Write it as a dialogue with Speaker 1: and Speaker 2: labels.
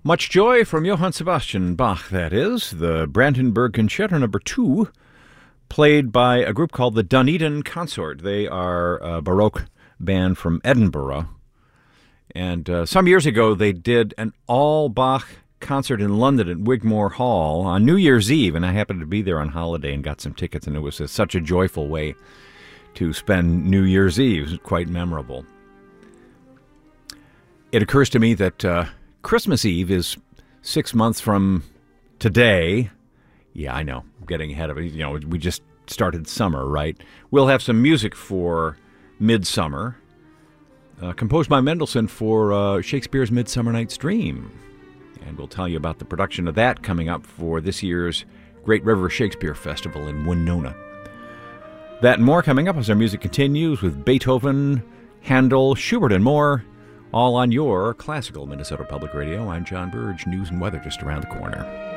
Speaker 1: Much Joy from Johann Sebastian Bach, that is. The Brandenburg Concerto No. 2, played by a group called the Dunedin Consort. They are a Baroque band from Edinburgh. And some years ago, they did an all-Bach concert in London at Wigmore Hall on New Year's Eve, and I happened to be there on holiday and got some tickets, and it was such a joyful way to spend New Year's Eve. It was quite memorable. It occurs to me that Christmas Eve is 6 months from today. Yeah, I know. I'm getting ahead of it. You know, we just started summer, right? We'll have some music for Midsummer, composed by Mendelssohn for Shakespeare's Midsummer Night's Dream. And we'll tell you about the production of that coming up for this year's Great River Shakespeare Festival in Winona. That and more coming up as our music continues with Beethoven, Handel, Schubert, and more, all on your classical Minnesota Public Radio. I'm John Burge. News and weather just around the corner.